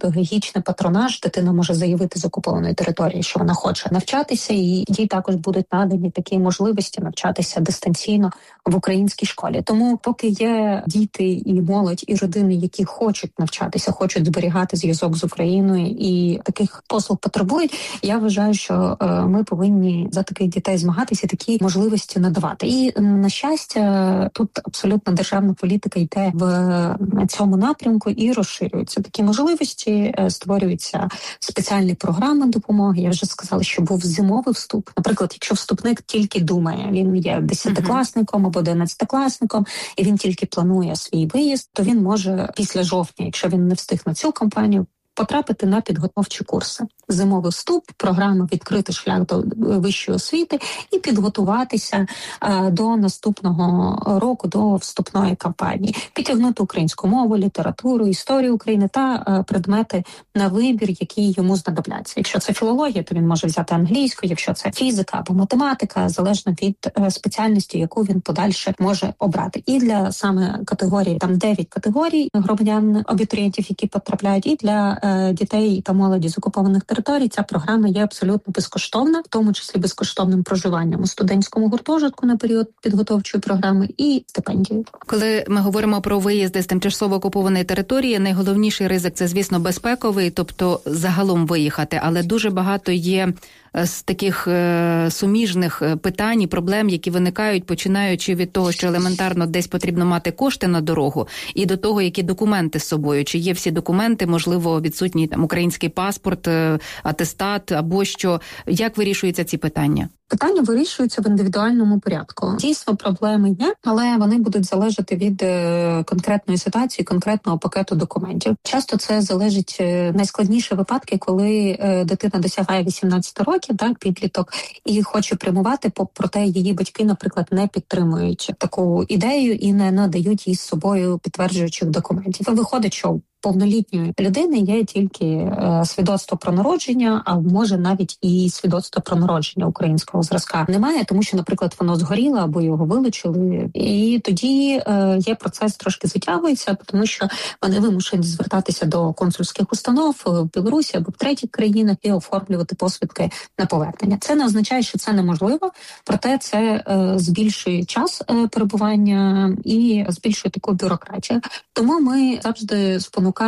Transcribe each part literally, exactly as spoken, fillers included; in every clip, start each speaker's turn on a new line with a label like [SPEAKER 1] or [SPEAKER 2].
[SPEAKER 1] педагогічний патронаж. Дитина може заявити з окупованої території, що вона хоче навчатися, і їй також будуть надані такі можливості навчатися дистанційно в українській школі. Тому поки є діти і молодь, і родини, які хочуть навчатися, хочуть зберігати зв'язок з Україною і таких послуг потребують, я вважаю, що е, ми повинні за таких дітей змагатися, такі можливості надавати. І, на щастя, тут абсолютно державна політика йде в цьому напрямку і розширюються такі можливості, е, створюються спеціальні програми допомоги. Я вже сказала, що був зимовий вступ. Наприклад, якщо вступник тільки думає, він є десятикласником або одинадцятикласником, і він тільки планує свій виїзд, то він може після жовтня, якщо він не встиг на цю кампанію, потрапити на підготовчі курси. Зимовий вступ, програма «Відкритий шлях до вищої освіти» і підготуватися е, до наступного року, до вступної кампанії. Підтягнути українську мову, літературу, історію України та е, предмети на вибір, які йому знадобляться. Якщо це філологія, то він може взяти англійську, якщо це фізика або математика, залежно від е, спеціальності, яку він подальше може обрати. І для саме категорії, там дев'ять категорій громадян, абітурієнтів, які потрапляють, і для дітей та молоді з окупованих територій ця програма є абсолютно безкоштовна, в тому числі безкоштовним проживанням у студентському гуртожитку на період підготовчої програми і стипендією.
[SPEAKER 2] Коли ми говоримо про виїзди з тимчасово окупованої території, найголовніший ризик – це, звісно, безпековий, тобто загалом виїхати, але дуже багато є з таких е, суміжних питань і проблем, які виникають, починаючи від того, що елементарно десь потрібно мати кошти на дорогу, і до того, які документи з собою. Чи є всі документи, можливо, відсутній там український паспорт, е, атестат або що. Як вирішуються ці питання?
[SPEAKER 1] Питання вирішуються в індивідуальному порядку. Дійсно, проблеми є, але вони будуть залежати від е, конкретної ситуації, конкретного пакету документів. Часто це залежить е, найскладніші випадки, коли е, дитина досягає вісімнадцяти років, так, підліток, і хоче прямувати, проте її батьки, наприклад, не підтримують таку ідею і не надають їй з собою підтверджуючих документів. І виходить, що повнолітньої людини є тільки е, свідоцтво про народження, а може навіть і свідоцтво про народження українського зразка немає, тому що, наприклад, воно згоріло або його вилучили. І тоді е, є процес трошки затягується, тому що вони вимушені звертатися до консульських установ в Білорусі або в третіх країнах і оформлювати посвідки на повернення. Це не означає, що це неможливо, проте це е, збільшує час е, перебування і збільшує таку бюрократію. Тому ми завжди спонукаємо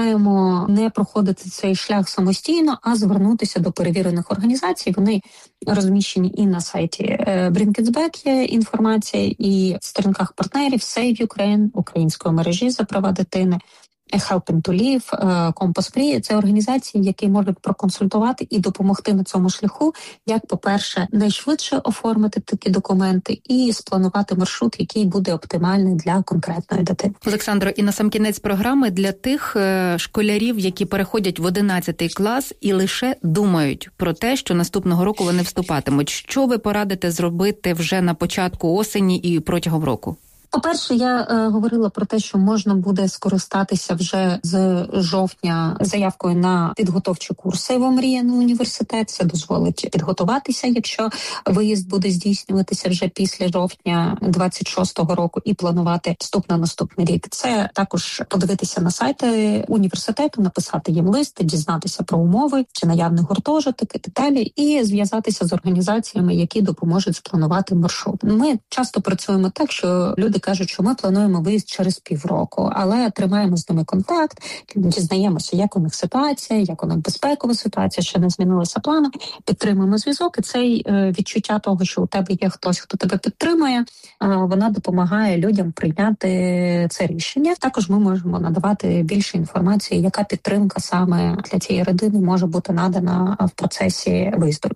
[SPEAKER 1] не проходити цей шлях самостійно, а звернутися до перевірених організацій. Вони розміщені і на сайті Brinkensback є інформація, і в сторінках партнерів Save Ukraine, української мережі за права дитини, Helping to Live, Compass Free – це організації, які можуть проконсультувати і допомогти на цьому шляху, як, по-перше, найшвидше оформити такі документи і спланувати маршрут, який буде оптимальний для конкретної дитини.
[SPEAKER 2] Олександро, і на сам кінець програми для тих школярів, які переходять в одинадцятий клас і лише думають про те, що наступного року вони вступатимуть. Що ви порадите зробити вже на початку осені і протягом року?
[SPEAKER 1] По-перше, я е, говорила про те, що можна буде скористатися вже з жовтня заявкою на підготовчі курси в омріяний університет. Це дозволить підготуватися, якщо виїзд буде здійснюватися вже після жовтня двадцять шостого року і планувати вступ на наступний рік. Це також подивитися на сайти університету, написати їм лист, дізнатися про умови, чи наявний гуртожиток і далі, і зв'язатися з організаціями, які допоможуть спланувати маршрут. Ми часто працюємо так, що люди кажуть, що ми плануємо виїзд через півроку, але тримаємо з ними контакт, дізнаємося, як у них ситуація, як у них безпекова ситуація, ще не змінилися плани, підтримуємо зв'язок, і цей е, відчуття того, що у тебе є хтось, хто тебе підтримує, е, вона допомагає людям прийняти це рішення. Також ми можемо надавати більше інформації, яка підтримка саме для цієї родини може бути надана в процесі виїзду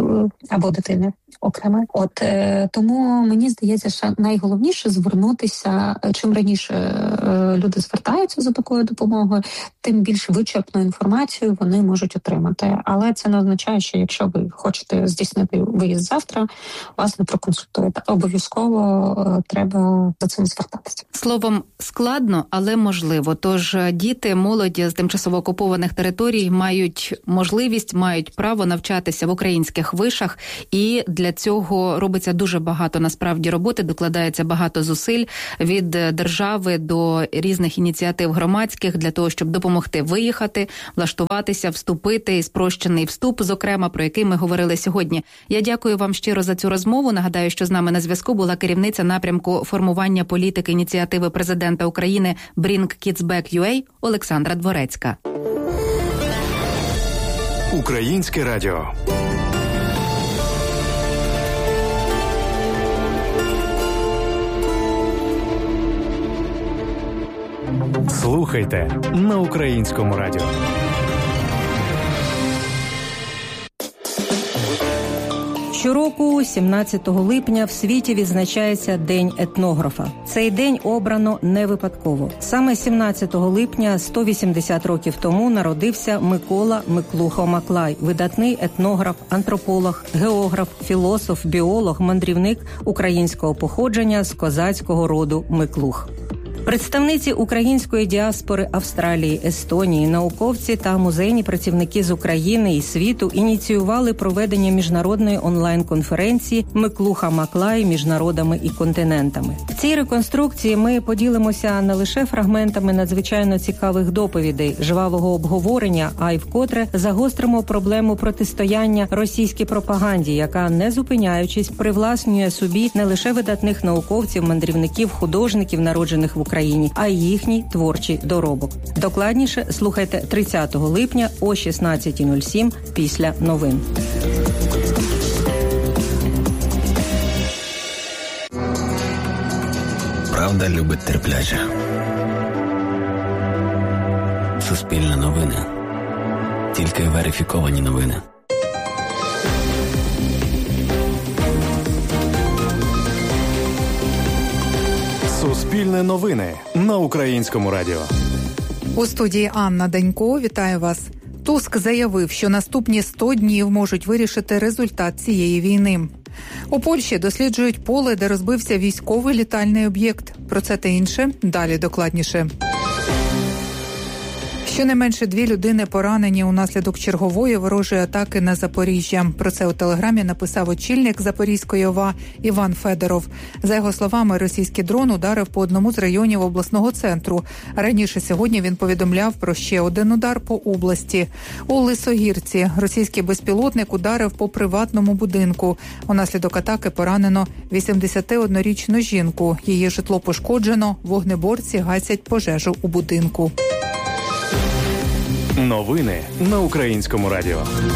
[SPEAKER 1] або дитини окремо. От е, тому мені здається, що найголовніше звернутися, чим раніше е, люди звертаються за такою допомогою, тим більш вичерпну інформацію вони можуть отримати. Але це не означає, що якщо ви хочете здійснити виїзд завтра, вас не проконсультують. Обов'язково е, треба за цим звертатися.
[SPEAKER 2] Словом, складно, але можливо. Тож діти, молодь з тимчасово окупованих територій мають можливість, мають право навчатися в українських вишах, і для цього робиться дуже багато насправді роботи, докладається багато зусиль. зусиль від держави до різних ініціатив громадських для того, щоб допомогти виїхати, влаштуватися, вступити і спрощений вступ, зокрема, про який ми говорили сьогодні. Я дякую вам щиро за цю розмову. Нагадаю, що з нами на зв'язку була керівниця напрямку формування політики ініціативи президента України Bring Kids Back ю ей Олександра Дворецька.
[SPEAKER 3] Українське радіо. Слухайте на Українському радіо.
[SPEAKER 4] Щороку, сімнадцятого липня, в світі відзначається День етнографа. Цей день обрано не випадково. Саме сімнадцятого липня, сто вісімдесят років тому, народився Микола Миклуха Маклай, видатний етнограф, антрополог, географ, філософ, біолог, мандрівник українського походження з козацького роду Миклух. Представниці української діаспори Австралії, Естонії, науковці та музейні працівники з України і світу ініціювали проведення міжнародної онлайн-конференції «Миклуха Маклай між народами і континентами». В цій реконструкції ми поділимося не лише фрагментами надзвичайно цікавих доповідей, жвавого обговорення, а й вкотре загостримо проблему протистояння російській пропаганді, яка, не зупиняючись, привласнює собі не лише видатних науковців, мандрівників, художників, народжених в Україні, а й їхній творчий доробок. Докладніше слухайте тридцятого липня о шістнадцята нуль сім після новин.
[SPEAKER 5] Правда любить терплячих. Суспільне новини. Тільки верифіковані новини.
[SPEAKER 3] Суспільне новини на Українському радіо.
[SPEAKER 6] У студії Анна Данько. Вітаю вас. Туск заявив, що наступні сто днів можуть вирішити результат цієї війни. У Польщі досліджують поле, де розбився військовий літальний об'єкт. Про це та інше далі докладніше. Щонайменше дві людини поранені унаслідок чергової ворожої атаки на Запоріжжя. Про це у Телеграмі написав очільник Запорізької ОВА Іван Федоров. За його словами, російський дрон ударив по одному з районів обласного центру. Раніше сьогодні він повідомляв про ще один удар по області. У Лисогірці російський безпілотник ударив по приватному будинку. Унаслідок атаки поранено вісімдесятиоднорічну жінку. Її житло пошкоджено, вогнеборці гасять пожежу у будинку.
[SPEAKER 3] Новини на Українському радіо.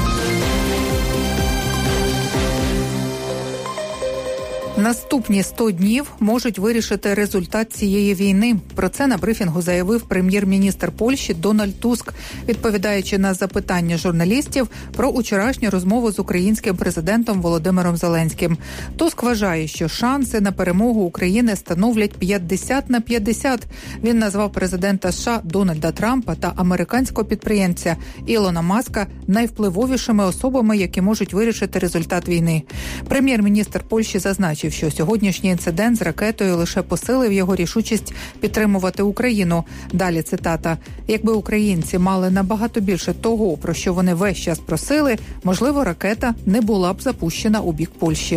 [SPEAKER 6] Наступні сто днів можуть вирішити результат цієї війни. Про це на брифінгу заявив прем'єр-міністр Польщі Дональд Туск, відповідаючи на запитання журналістів про учорашню розмову з українським президентом Володимиром Зеленським. Туск вважає, що шанси на перемогу України становлять п'ятдесят на п'ятдесят. Він назвав президента США Дональда Трампа та американського підприємця Ілона Маска найвпливовішими особами, які можуть вирішити результат війни. Прем'єр-міністр Польщі зазначив, що сьогоднішній інцидент з ракетою лише посилив його рішучість підтримувати Україну. Далі цитата. «Якби українці мали набагато більше того, про що вони весь час просили, можливо, ракета не була б запущена у бік Польщі».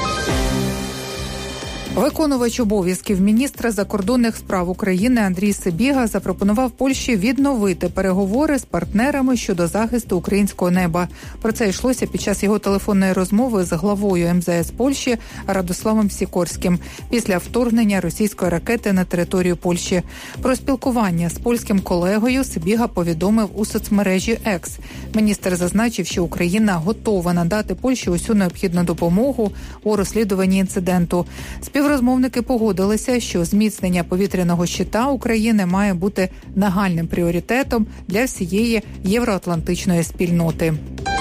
[SPEAKER 6] Виконувач обов'язків міністра закордонних справ України Андрій Сибіга запропонував Польщі відновити переговори з партнерами щодо захисту українського неба. Про це йшлося під час його телефонної розмови з главою ем зет ес Польщі Радославом Сікорським після вторгнення російської ракети на територію Польщі. Про спілкування з польським колегою Сибіга повідомив у соцмережі Екс. Міністр зазначив, що Україна готова надати Польщі усю необхідну допомогу у розслідуванні інциденту. Співрозмовники погодилися, що зміцнення повітряного щита України має бути нагальним пріоритетом для всієї євроатлантичної спільноти.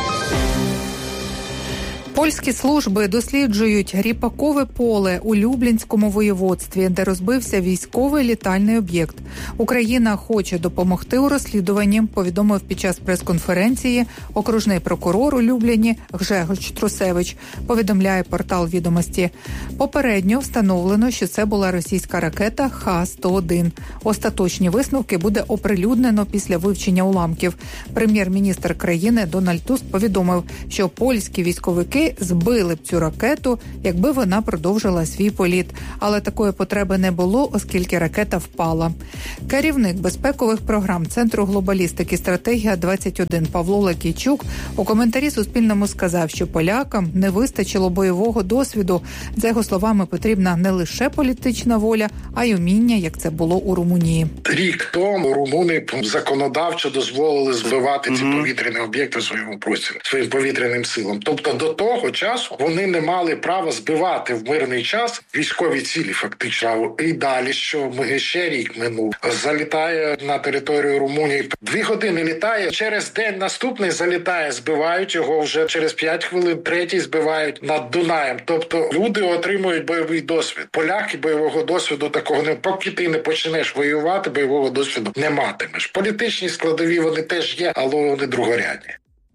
[SPEAKER 6] Польські служби досліджують ріпакове поле у Люблінському воєводстві, де розбився військовий літальний об'єкт. Україна хоче допомогти у розслідуванні, повідомив під час прес-конференції окружний прокурор у Любліні Гжегоч Трусевич, повідомляє портал «Відомості». Попередньо встановлено, що це була російська ракета Ха сто один. Остаточні висновки буде оприлюднено після вивчення уламків. Прем'єр-міністр країни Дональд Туск повідомив, що польські військовики літаки збили б цю ракету, якби вона продовжила свій політ. Але такої потреби не було, оскільки ракета впала. Керівник безпекових програм Центру глобалістики «Стратегія двадцять один» Павло Лакійчук у коментарі Суспільному сказав, що полякам не вистачило бойового досвіду. За його словами, потрібна не лише політична воля, а й уміння, як це було у Румунії.
[SPEAKER 7] Рік тому румуни законодавчо дозволили збивати ці mm-hmm. повітряні об'єкти в своєму просторі, своїм повітряним силам. Тобто до того часу вони не мали права збивати в мирний час військові цілі фактично. І далі, що ми ще рік минув, залітає на територію Румунії, дві години літає, через день наступний залітає, збивають його вже через п'ять хвилин, третій збивають над Дунаєм. Тобто люди отримують бойовий досвід. Поляки бойового досвіду такого не, поки ти не почнеш воювати, бойового досвіду не матимеш. Політичні складові вони теж є, але вони другорядні.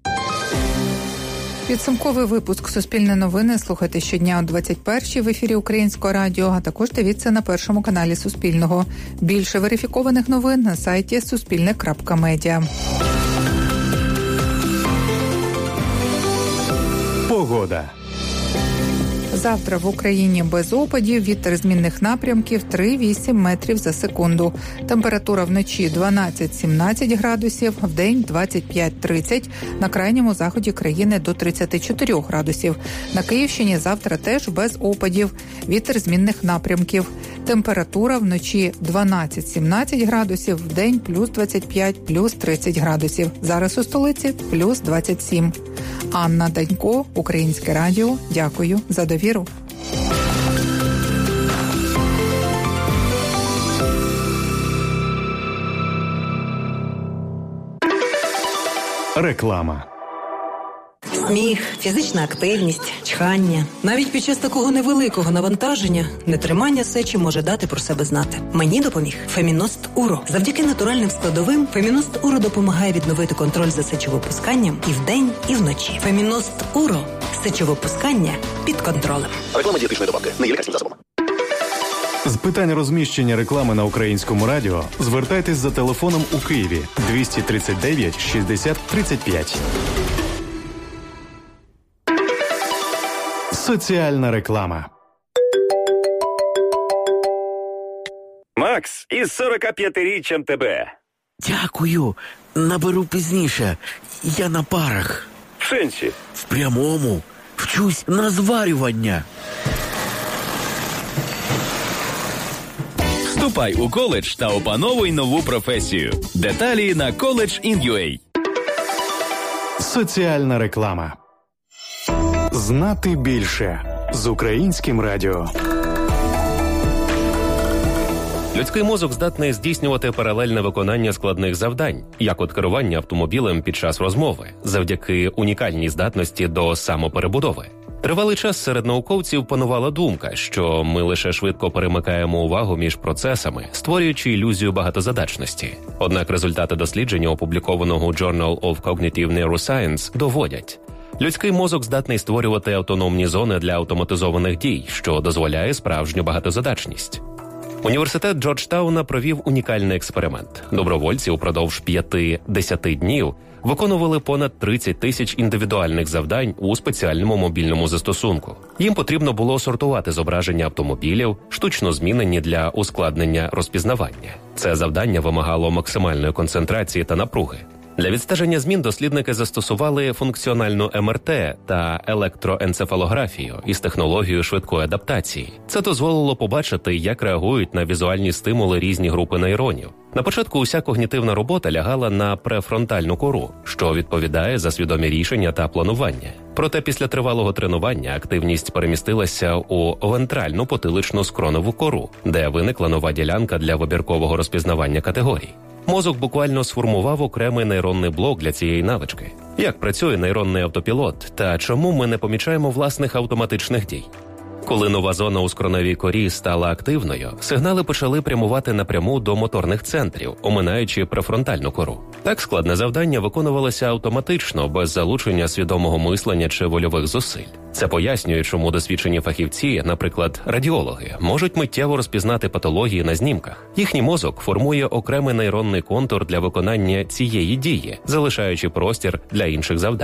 [SPEAKER 6] Підсумковий випуск «Суспільне новини» слухайте щодня о двадцять першій в ефірі Українського радіо, а також дивіться на першому каналі Суспільного. Більше верифікованих новин на сайті суспільне крапка медіа.
[SPEAKER 3] Погода.
[SPEAKER 6] Завтра в Україні без опадів, вітер змінних напрямків три-вісім метрів за секунду. Температура вночі дванадцять-сімнадцять градусів, вдень двадцять п'ять-тридцять, на крайньому заході країни до тридцять чотири градусів. На Київщині завтра теж без опадів, вітер змінних напрямків. Температура вночі дванадцять-сімнадцять градусів, вдень плюс двадцять п'ять, плюс тридцять градусів. Зараз у столиці плюс двадцять сім. Анна Данько, Українське радіо. Дякую за довіру.
[SPEAKER 3] Реклама.
[SPEAKER 8] Сміх, фізична активність, чхання. Навіть під час такого невеликого навантаження нетримання сечі може дати про себе знати. Мені допоміг Феміност Уро. Завдяки натуральним складовим Феміност Уро допомагає відновити контроль за сечовипусканням і вдень, і вночі. Феміност Уро. Сечовипускання під контролем.
[SPEAKER 9] Реклама дієтичної добавки. Не є лікарським засобом.
[SPEAKER 3] З питань розміщення реклами на Українському радіо звертайтесь за телефоном у Києві двісті тридцять дев'ять шістдесят тридцять п'ять. Соціальна реклама.
[SPEAKER 10] Макс, із сорокап'ятиріччям тебе.
[SPEAKER 11] Дякую. Наберу пізніше. Я на парах.
[SPEAKER 10] В сенсі?
[SPEAKER 11] В прямому. Вчусь на зварювання.
[SPEAKER 12] Вступай у коледж та опановуй нову професію. Деталі на коледж точка ін ю ей.
[SPEAKER 3] Соціальна реклама. Знати більше з Українським радіо.
[SPEAKER 13] Людський мозок здатний здійснювати паралельне виконання складних завдань, як от керування автомобілем під час розмови, завдяки унікальній здатності до самоперебудови. Тривалий час серед науковців панувала думка, що ми лише швидко перемикаємо увагу між процесами, створюючи ілюзію багатозадачності. Однак результати дослідження, опублікованого у Journal of Cognitive Neuroscience, доводять, людський мозок здатний створювати автономні зони для автоматизованих дій, що дозволяє справжню багатозадачність. Університет Джорджтауна провів унікальний експеримент. Добровольці упродовж п'яти-десяти днів виконували понад тридцять тисяч індивідуальних завдань у спеціальному мобільному застосунку. Їм потрібно було сортувати зображення автомобілів, штучно змінені для ускладнення розпізнавання. Це завдання вимагало максимальної концентрації та напруги. Для відстеження змін дослідники застосували функціональну ем ер те та електроенцефалографію із технологією швидкої адаптації. Це дозволило побачити, як реагують на візуальні стимули різні групи нейронів. На початку уся когнітивна робота лягала на префронтальну кору, що відповідає за свідомі рішення та планування. Проте після тривалого тренування активність перемістилася у вентральну потиличну скроневу кору, де виникла нова ділянка для вибіркового розпізнавання категорій. Мозок буквально сформував окремий нейронний блок для цієї навички. Як працює нейронний автопілот та чому ми не помічаємо власних автоматичних дій? Коли нова зона у скроневій корі стала активною, сигнали почали прямувати напряму до моторних центрів, оминаючи префронтальну кору. Так складне завдання виконувалося автоматично, без залучення свідомого мислення чи вольових зусиль. Це пояснює, чому досвідчені фахівці, наприклад, радіологи, можуть миттєво розпізнати патології на знімках. Їхній мозок формує окремий нейронний контур для виконання цієї дії, залишаючи простір для інших завдань.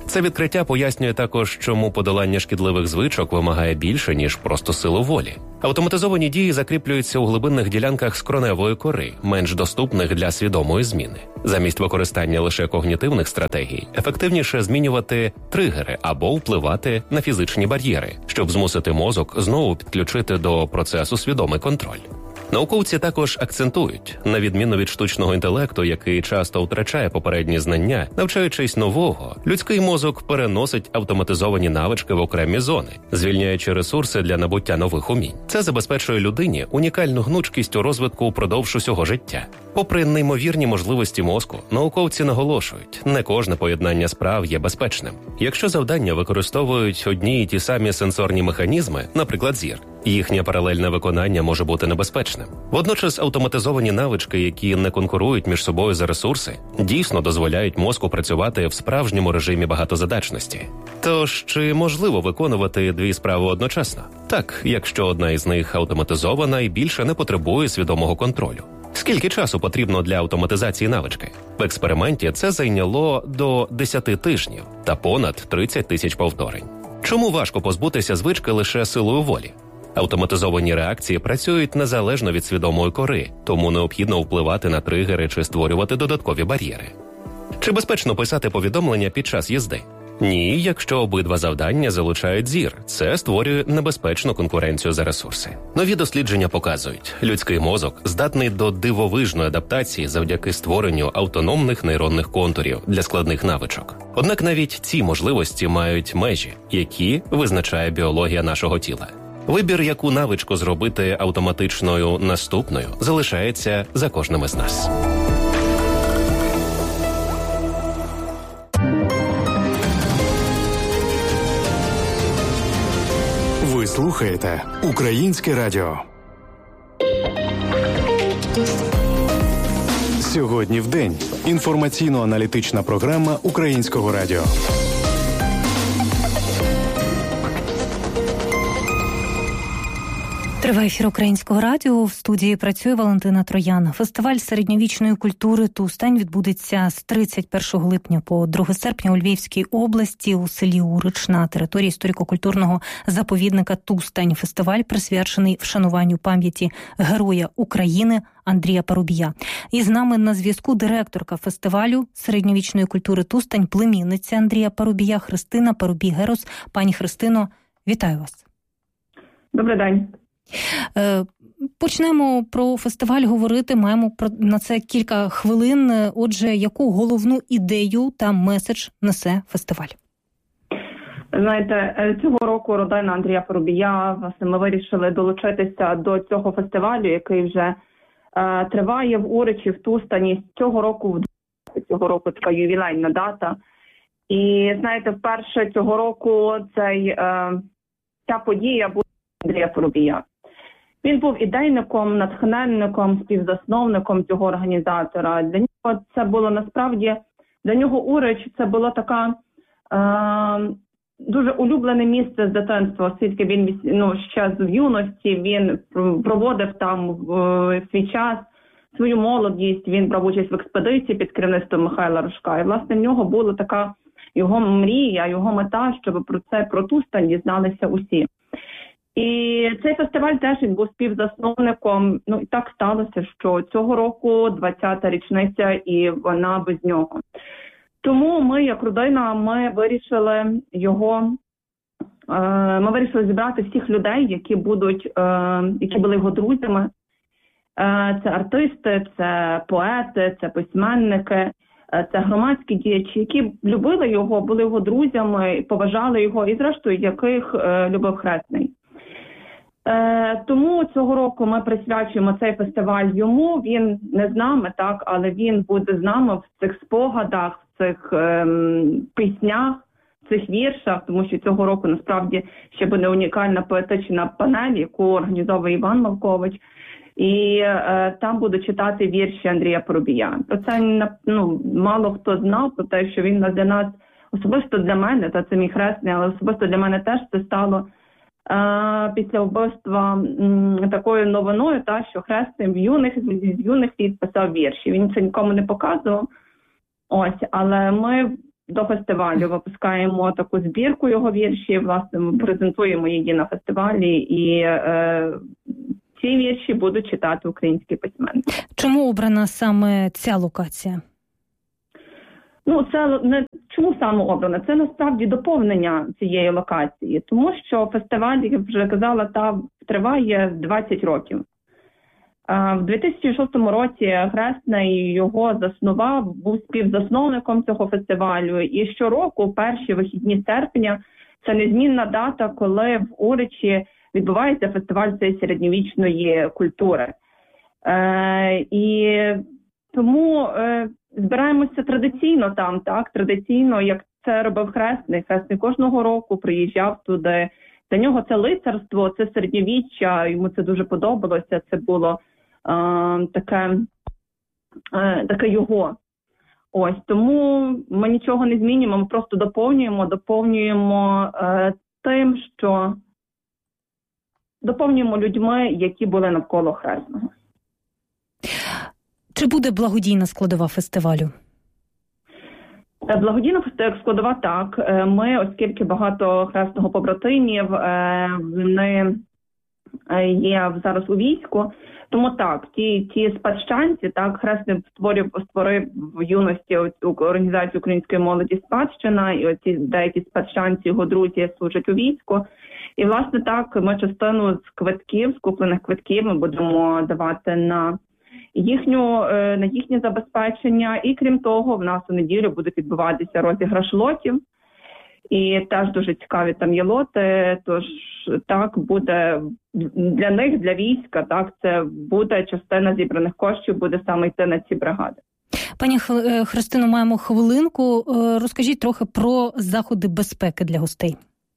[SPEAKER 13] Це відкриття пояснює також, чому подолання шкідливих звичок вимагає більше, ніж просто силу волі. Автоматизовані дії закріплюються у глибинних ділянках скроневої кори, менш доступних для свідомої зміни. Замість використання лише когнітивних стратегій, ефективніше змінювати тригери або впливати на фізичні бар'єри, щоб змусити мозок знову підключити до процесу свідомий контроль. Науковці також акцентують, на відміну від штучного інтелекту, який часто втрачає попередні знання, навчаючись нового, людський мозок переносить автоматизовані навички в окремі зони, звільняючи ресурси для набуття нових умінь. Це забезпечує людині унікальну гнучкість у розвитку упродовж усього життя. Попри неймовірні можливості мозку, науковці наголошують, не кожне поєднання справ є безпечним. Якщо завдання використовують одні й ті самі сенсорні механізми, наприклад, зір, їхнє паралельне виконання може бути небезпечним. Водночас автоматизовані навички, які не конкурують між собою за ресурси, дійсно дозволяють мозку працювати в справжньому режимі багатозадачності. Тож, чи можливо виконувати дві справи одночасно? Так, якщо одна із них автоматизована і більше не потребує свідомого контролю. Скільки часу потрібно для автоматизації навички? В експерименті це зайняло до десяти тижнів та понад тридцять тисяч повторень. Чому важко позбутися звички лише силою волі? Автоматизовані реакції працюють незалежно від свідомої кори, тому необхідно впливати на тригери чи створювати додаткові бар'єри. Чи безпечно писати повідомлення під час їзди? Ні, якщо обидва завдання залучають зір. Це створює небезпечну конкуренцію за ресурси. Нові дослідження показують, людський мозок здатний до дивовижної адаптації завдяки створенню автономних нейронних контурів для складних навичок. Однак навіть ці можливості мають межі, які визначає біологія нашого тіла. Вибір, яку навичку зробити автоматичною наступною, залишається за кожним із нас.
[SPEAKER 3] Ви слухаєте Українське радіо. Сьогодні в день. Інформаційно-аналітична програма Українського радіо.
[SPEAKER 14] Триває ефір Українського радіо. В студії працює Валентина Троян. Фестиваль середньовічної культури «Тустань» відбудеться з тридцять першого липня по друге серпня у Львівській області у селі Урич на території історико-культурного заповідника «Тустань». Фестиваль присвячений вшануванню пам'яті Героя України Андрія Парубія. І з нами на зв'язку директорка фестивалю середньовічної культури «Тустань», племінниця Андрія Парубія Христина Парубій-Герос. Пані Христино, вітаю вас.
[SPEAKER 15] Добрий день.
[SPEAKER 14] Почнемо про фестиваль говорити, маємо про на це кілька хвилин. Отже, яку головну ідею та меседж несе фестиваль?
[SPEAKER 15] Знаєте, цього року родина Андрія Парубія, власне, ми вирішили долучитися до цього фестивалю, який вже е, триває в Уричі, в Тустані. Цього року, цього року така ювілейна дата. І, знаєте, вперше цього року цей, е, ця подія буде Андрія Парубія. Він був ідейником, натхненником, співзасновником цього організатора. Для нього це було насправді, для нього Урич це було така е, дуже улюблене місце з дитинства, оскільки він ну, ще з юності, він проводив там е, свій час, свою молодість, він брав участь в експедиції під керівництвом Михайла Рожка. І, власне, в нього була така його мрія, його мета, щоб про це, про Тустань дізналися усі. І цей фестиваль теж він був співзасновником. Ну і так сталося, що цього року двадцята річниця і вона без нього. Тому ми, як родина, ми вирішили його, е, ми вирішили зібрати всіх людей, які будуть, е, які були його друзями. Е, це артисти, це поети, це письменники, е, це громадські діячі, які любили його, були його друзями, поважали його і, зрештою, яких е, любив Хресний. Е, тому цього року ми присвячуємо цей фестиваль йому. Він не з нами, так, але він буде з нами в цих спогадах, в цих е, піснях, в цих віршах, тому що цього року насправді ще буде унікальна поетична панель, яку організовує Іван Малкович. І е, там будуть читати вірші Андрія Парубія. Про це ну, мало хто знав, про те, що він для нас, особисто для мене, та це мій хресний, але особисто для мене теж це стало Е, після вбивства м, такою новиною, та, що Хресний в юних, з юних літ писав вірші. Він це нікому не показував. Ось, але ми до фестивалю випускаємо таку збірку його віршів, власне, ми презентуємо її на фестивалі, і е, ці вірші будуть читати українські письменники.
[SPEAKER 14] Чому обрана саме ця локація?
[SPEAKER 15] Ну, це не чому саме обрана? Це насправді доповнення цієї локації, тому що фестиваль, як я вже казала, та триває двадцять років. В дві тисячі шостому році Хресний його заснував, був співзасновником цього фестивалю. І щороку, перші вихідні серпня, це незмінна дата, коли в Уричі відбувається фестиваль цієї середньовічної культури. Е, і тому е, збираємося традиційно там, так, традиційно, як це робив Хресний. Хресний кожного року приїжджав туди. Для нього це лицарство, це середньовіччя, йому це дуже подобалося, це було е, таке, е, таке його. Ось, тому ми нічого не змінюємо, ми просто доповнюємо, доповнюємо е, тим, що доповнюємо людьми, які були навколо Хресного.
[SPEAKER 14] Чи буде благодійна складова фестивалю?
[SPEAKER 15] Благодійна складова так. Ми, оскільки багато Хресного побратимів, вони є зараз у війську, тому так, ті, ті спадщанці, так, Хресний створив, створив в юності організацію української молоді «Спадщина», і оці деякі спадщанці, його друзі служать у війську. І, власне, так, ми частину з квитків, з куплених квитків ми будемо давати на їхню, на їхнє забезпечення. І, крім того, в нас у неділю будуть відбуватися розіграш лотів. І теж дуже цікаві там є лоти, тож так буде для них, для війська, так, це буде частина зібраних коштів, буде саме йти на ці бригади.
[SPEAKER 14] Пані Христино, маємо хвилинку. Розкажіть трохи про заходи безпеки для гостей.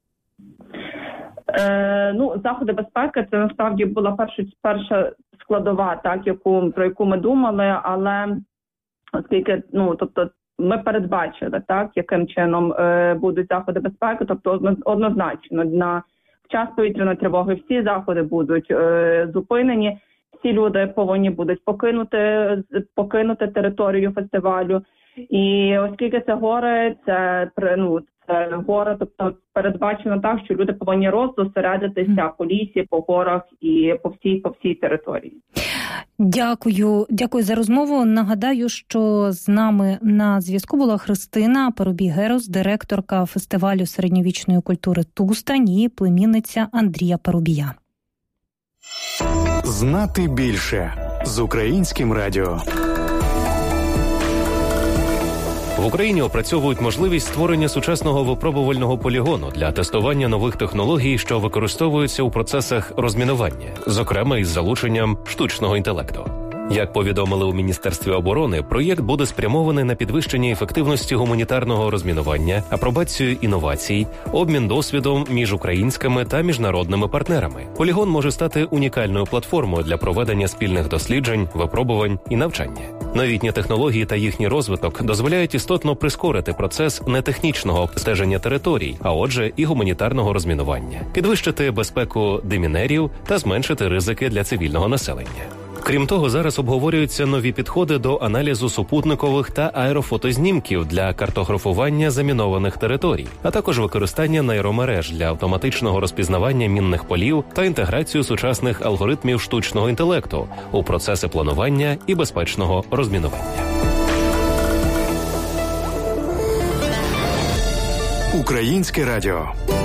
[SPEAKER 15] Е, ну, заходи безпеки, це насправді була перша, перша складова, так, яку, про яку ми думали, але оскільки, ну, тобто, ми передбачили, так, яким чином е, будуть заходи безпеки, тобто однозначно на в час повітряної тривоги всі заходи будуть е, зупинені, всі люди повинні будуть покинути, покинути територію фестивалю. І оскільки це гори, це, ну, це гори, тобто передбачено так, що люди повинні роззосередитися по лісі, по горах і по всій, по всій території.
[SPEAKER 14] Дякую. Дякую за розмову. Нагадаю, що з нами на зв'язку була Христина Парубій-Герус, директорка фестивалю середньовічної культури «Тустань» і племінниця Андрія Парубія.
[SPEAKER 3] Знати більше з Українським радіо.
[SPEAKER 13] В Україні опрацьовують можливість створення сучасного випробувального полігону для тестування нових технологій, що використовуються у процесах розмінування, зокрема із залученням штучного інтелекту. Як повідомили у Міністерстві оборони, проєкт буде спрямований на підвищення ефективності гуманітарного розмінування, апробацію інновацій, обмін досвідом між українськими та міжнародними партнерами. Полігон може стати унікальною платформою для проведення спільних досліджень, випробувань і навчання. Новітні технології та їхній розвиток дозволяють істотно прискорити процес нетехнічного обстеження територій, а отже і гуманітарного розмінування, підвищити безпеку демінерів та зменшити ризики для цивільного населення. Крім того, зараз обговорюються нові підходи до аналізу супутникових та аерофотознімків для картографування замінованих територій, а також використання нейромереж для автоматичного розпізнавання мінних полів та інтеграцію сучасних алгоритмів штучного інтелекту у процеси планування і безпечного розмінування.
[SPEAKER 3] Українське радіо.